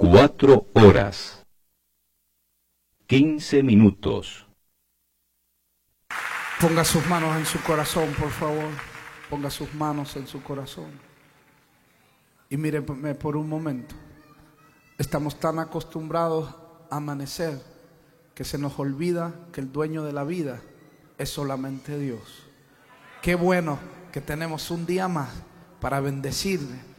4 horas, 15 minutos. Ponga sus manos en su corazón, por favor. Ponga sus manos en su corazón. Y míreme por un momento. Estamos tan acostumbrados a amanecer que se nos olvida que el dueño de la vida es solamente Dios. Qué bueno que tenemos un día más para bendecirle,